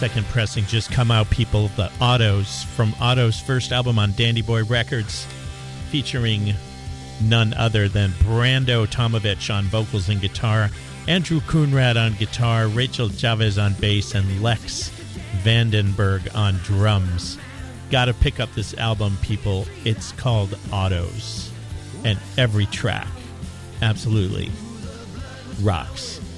second pressing just come out, people. The Autos from Auto's first album on Dandy Boy Records, featuring none other than Brando Tomovich on vocals and guitar, Andrew Coonrad on guitar, Rachel Chavez on bass, and Lex Vandenberg on drums. Gotta pick up this album, people. It's called Autos, and every track absolutely rocks.